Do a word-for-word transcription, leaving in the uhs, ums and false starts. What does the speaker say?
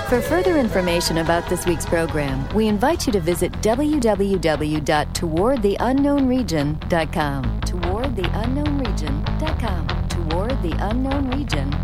For further information about this week's program, we invite you to visit w w w dot toward the unknown region dot com. toward the unknown region dot com. toward the unknown region